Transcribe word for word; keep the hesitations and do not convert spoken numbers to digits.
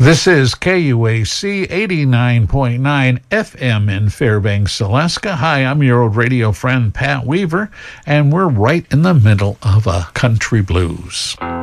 This is K U A C eighty-nine point nine F M in Fairbanks, Alaska. Hi, I'm your old radio friend, Pat Weaver, and we're right in the middle of a country blues.